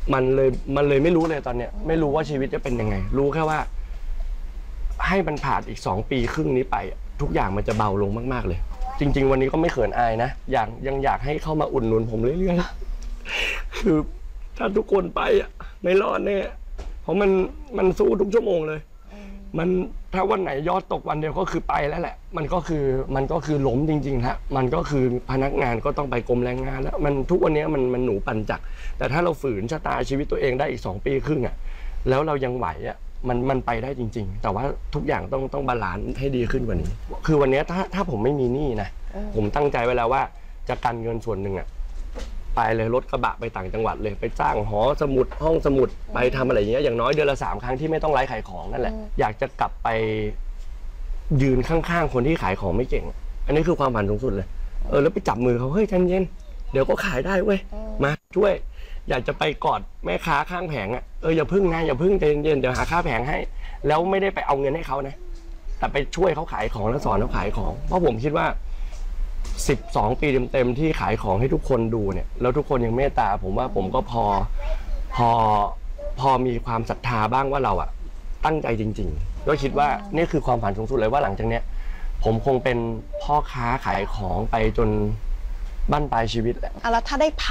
มันเลยไม่รู้เลยตอนเนี้ยไม่รู้ว่าชีวิตจะเป็นยังไงรู้แค่ว่าให้มันผ่านอีก2 ปีครึ่งนี้ไปทุกอย่างมันจะเบาลงมากๆเลยจริงๆวันนี้ก็ไม่เขินอายนะยังอยากให้เข้ามาอุดหนุนผมเรื่อยๆคือถ้าทุกคนไปไม่รอดแน่เพราะมันสู้ทุกชั่วโมงเลยมันถ้าวันไหนยอดตกวันเดียวก็คือไปแล้วแหละมันก็คือล้มจริงๆฮะมันก็คือพนักงานก็ต้องไปกรมแรงงานแล้วมันทุกวันนี้มันหนูปั่นจักรแต่ถ้าเราฝืนชะตาชีวิตตัวเองได้อีก2 ปีครึ่งแล้วเรายังไหวมันไปได้จริงๆแต่ว่าทุกอย่างต้องบาลานซ์ให้ดีขึ้นกว่านี้คือวันนี้ถ้าผมไม่มีหนี้นะผมตั้งใจไว้แล้วว่าจะกันเงินส่วนหนึ่งไปเลยรถกระบะไปต่างจังหวัดเลยไปสร้างหอสมุดห้องสมุดไปทำอะไรอย่างเงี้ยอย่างน้อยเดือนละ3 ครั้งที่ไม่ต้องไลฟ์ขายของนั่นแหละอยากจะกลับไปยืนข้างๆคนที่ขายของไม่เก่งอันนี้คือความฝันสูงสุดเลยแล้วไปจับมือเขาเฮ้ยใจเย็นเดี๋ยวก็ขายได้เว้ยมาช่วยอยากจะไปกอดแม่ค้าข้างแผงอย่าพึ่งนะอย่าพึ่งใจเย็นเดี๋ยวหาค่าแผงให้แล้วไม่ได้ไปเอาเงินให้เขานะแต่ไปช่วยเขาขายของแล้วสอนเขาขายของเพราะผมคิดว่า12 ปีเต็มๆที่ขายของให้ทุกคนดูเนี่ยแล้วทุกคนยังเมตตาผมว่าผมก็พอมีความศรัทธาบ้างว่าเราตั้งใจจริงๆก็คิดว่านี่คือความฝันสูงสุดเลยว่าหลังจากเนี้ยผมคงเป็นพ่อค้าขายของไปจนบั้นปลายชีวิตแหละแล้วถ้าได้